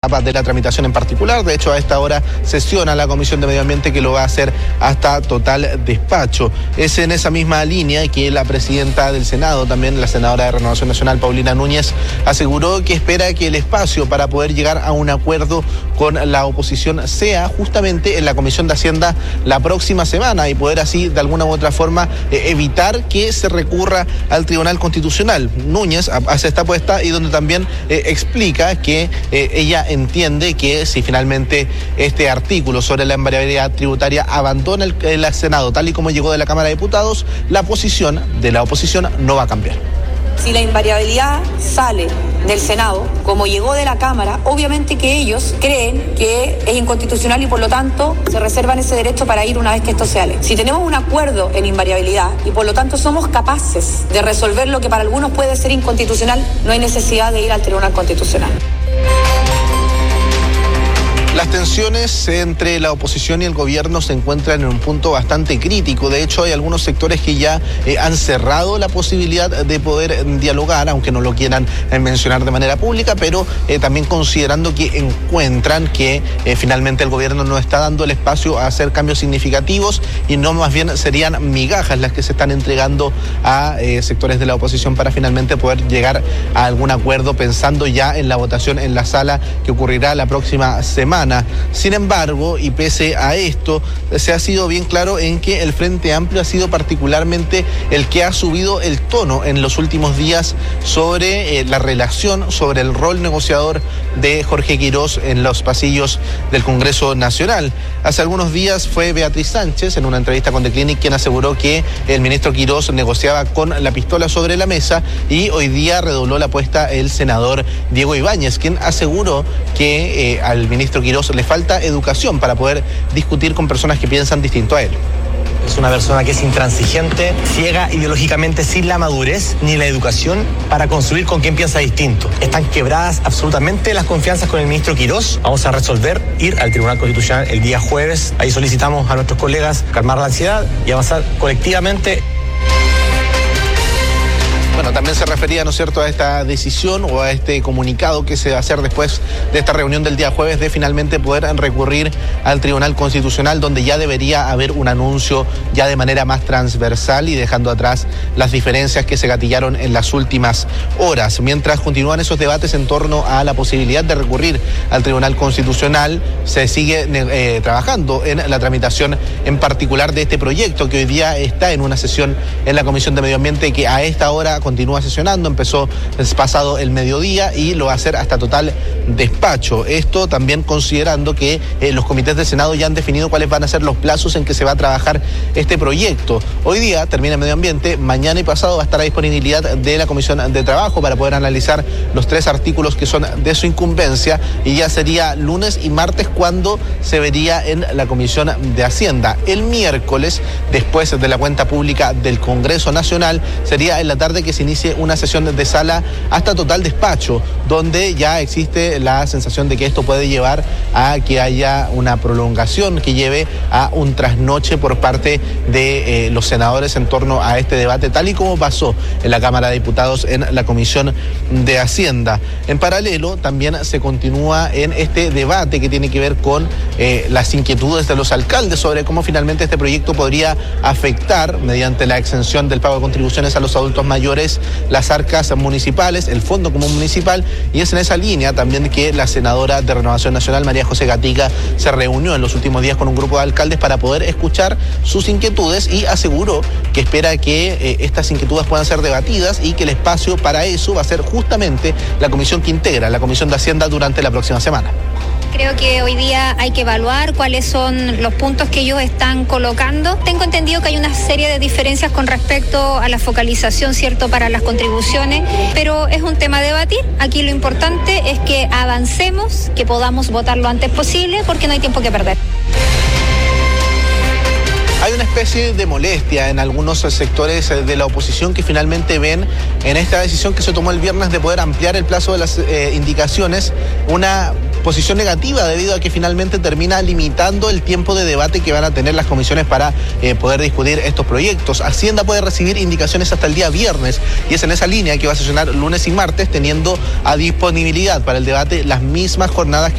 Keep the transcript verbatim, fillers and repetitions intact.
etapa de la tramitación en particular. De hecho, a esta hora sesiona la Comisión de Medio Ambiente, que lo va a hacer hasta total despacho. Es en esa misma línea que la presidenta del Senado, también la senadora de Renovación Nacional, Paulina Núñez, aseguró que espera que el espacio para poder llegar a un acuerdo con la oposición sea justamente en la Comisión de Hacienda la próxima semana y poder así de alguna u otra forma eh, evitar que se recurra al Tribunal Constitucional. Núñez hace esta apuesta y donde también eh, explica que eh, ella entiende que si finalmente este artículo sobre la invariabilidad tributaria abandona el, el Senado tal y como llegó de la Cámara de Diputados, la posición de la oposición no va a cambiar. Si la invariabilidad sale del Senado, como llegó de la Cámara, obviamente que ellos creen que es inconstitucional y por lo tanto se reservan ese derecho para ir una vez que esto sale. Si tenemos un acuerdo en invariabilidad y por lo tanto somos capaces de resolver lo que para algunos puede ser inconstitucional, no hay necesidad de ir al Tribunal Constitucional. Las tensiones entre la oposición y el gobierno se encuentran en un punto bastante crítico. De hecho, hay algunos sectores que ya eh, han cerrado la posibilidad de poder dialogar, aunque no lo quieran eh, mencionar de manera pública, pero eh, también considerando que encuentran que eh, finalmente el gobierno no está dando el espacio a hacer cambios significativos y no más bien serían migajas las que se están entregando a eh, sectores de la oposición para finalmente poder llegar a algún acuerdo, pensando ya en la votación en la sala que ocurrirá la próxima semana. Sin embargo, y pese a esto, se ha sido bien claro en que el Frente Amplio ha sido particularmente el que ha subido el tono en los últimos días sobre eh, la relación, sobre el rol negociador de Jorge Quirós en los pasillos del Congreso Nacional. Hace algunos días fue Beatriz Sánchez, en una entrevista con The Clinic, quien aseguró que el ministro Quirós negociaba con la pistola sobre la mesa, y hoy día redobló la apuesta el senador Diego Ibáñez, quien aseguró que eh, al ministro Quirós le falta educación para poder discutir con personas que piensan distinto a él. Es una persona que es intransigente, ciega ideológicamente, sin la madurez ni la educación para construir con quien piensa distinto. Están quebradas absolutamente las confianzas con el ministro Quirós. Vamos a resolver, ir al Tribunal Constitucional el día jueves. Ahí solicitamos a nuestros colegas calmar la ansiedad y avanzar colectivamente. Bueno, también se refería, ¿no es cierto?, a esta decisión o a este comunicado que se va a hacer después de esta reunión del día jueves de finalmente poder recurrir al Tribunal Constitucional, donde ya debería haber un anuncio ya de manera más transversal y dejando atrás las diferencias que se gatillaron en las últimas horas. Mientras continúan esos debates en torno a la posibilidad de recurrir al Tribunal Constitucional, se sigue eh, trabajando en la tramitación en particular de este proyecto, que hoy día está en una sesión en la Comisión de Medio Ambiente, que a esta hora continúa sesionando. Empezó pasado el mediodía y lo va a hacer hasta total despacho. Esto también considerando que eh, los comités del Senado ya han definido cuáles van a ser los plazos en que se va a trabajar este proyecto. Hoy día termina Medio Ambiente, mañana y pasado va a estar a disponibilidad de la Comisión de Trabajo para poder analizar los tres artículos que son de su incumbencia, y ya sería lunes y martes cuando se vería en la Comisión de Hacienda. El miércoles, después de la cuenta pública del Congreso Nacional, sería en la tarde que se inicie una sesión de sala hasta total despacho, donde ya existe la sensación de que esto puede llevar a que haya una prolongación que lleve a un trasnoche por parte de eh, los senadores en torno a este debate, tal y como pasó en la Cámara de Diputados en la Comisión de Hacienda. En paralelo, también se continúa en este debate que tiene que ver con eh, las inquietudes de los alcaldes sobre cómo finalmente este proyecto podría afectar, mediante la exención del pago de contribuciones a los adultos mayores, las arcas municipales, el Fondo Común Municipal, y es en esa línea también que la senadora de Renovación Nacional, María José Gatica, se reunió en los últimos días con un grupo de alcaldes para poder escuchar sus inquietudes, y aseguró que espera que eh, estas inquietudes puedan ser debatidas y que el espacio para eso va a ser justamente la comisión que integra la Comisión de Hacienda durante la próxima semana. Creo que hoy día hay que evaluar cuáles son los puntos que ellos están colocando. Tengo entendido que hay una serie de diferencias con respecto a la focalización, ¿cierto?, para las contribuciones, pero es un tema a debatir. Aquí lo importante es que avancemos, que podamos votar lo antes posible, porque no hay tiempo que perder. Hay una especie de molestia en algunos sectores de la oposición que finalmente ven en esta decisión que se tomó el viernes de poder ampliar el plazo de las eh, indicaciones una posición negativa, debido a que finalmente termina limitando el tiempo de debate que van a tener las comisiones para eh, poder discutir estos proyectos. Hacienda puede recibir indicaciones hasta el día viernes, y es en esa línea que va a sesionar lunes y martes, teniendo a disponibilidad para el debate las mismas jornadas que